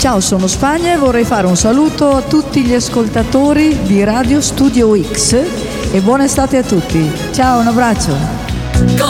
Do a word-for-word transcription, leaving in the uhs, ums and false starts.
Ciao, sono Spagna e vorrei fare un saluto a tutti gli ascoltatori di Radio Studio X e buona estate a tutti. Ciao, un abbraccio.